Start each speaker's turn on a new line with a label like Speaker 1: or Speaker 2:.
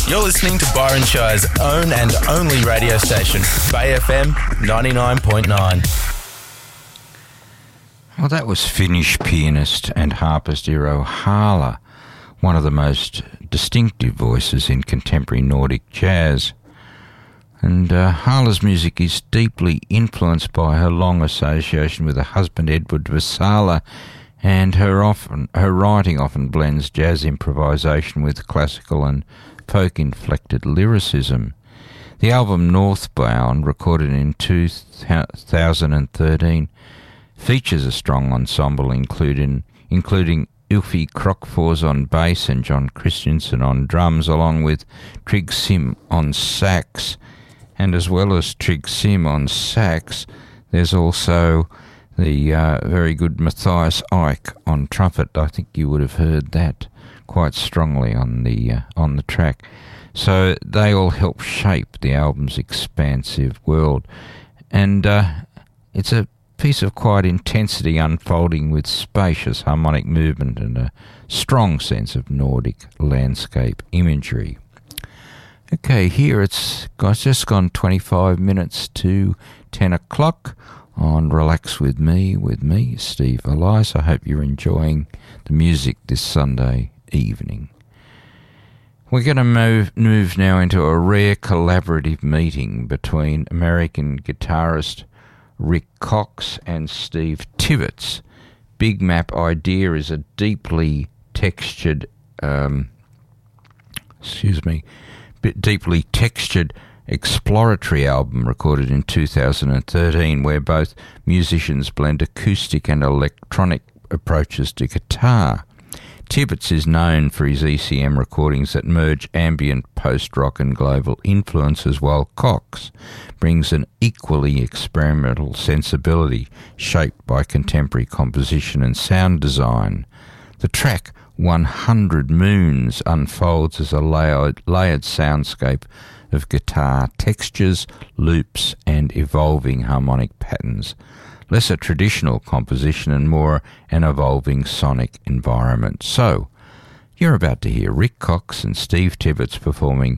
Speaker 1: You're listening to Byron Shire's own and only radio station, Bay FM 99.9.
Speaker 2: Well, that was Finnish pianist and harpist Eero Haala, one of the most distinctive voices in contemporary Nordic jazz. And Haala's music is deeply influenced by her long association with her husband Edward Vesala, and her writing often blends jazz improvisation with classical and folk-inflected lyricism. The album Northbound, recorded in 2013, features a strong ensemble including Ylfi Krokfors on bass and John Christensen on drums, along with Trig Sim on sax. And as well as Trig Sim on sax, there's also the very good Matthias Eick on trumpet. I think you would have heard that quite strongly on the track. So they all help shape the album's expansive world. And it's a piece of quiet intensity unfolding with spacious harmonic movement and a strong sense of Nordic landscape imagery. Okay, here it's just gone 25 minutes to 10 o'clock on Relax With Me, Steve Elias. I hope you're enjoying the music this Sunday evening. We're going to move now into a rare collaborative meeting between American guitarist Rick Cox and Steve Tibbets. Big Map Idea is a deeply textured, exploratory album recorded in 2013, where both musicians blend acoustic and electronic approaches to guitar. Tibbets is known for his ECM recordings that merge ambient, post-rock and global influences, while Cox brings an equally experimental sensibility shaped by contemporary composition and sound design. The track 100 Moons unfolds as a layered soundscape of guitar textures, loops and evolving harmonic patterns. Less a traditional composition and more an evolving sonic environment. So, you're about to hear Rick Cox and Steve Tibbets performing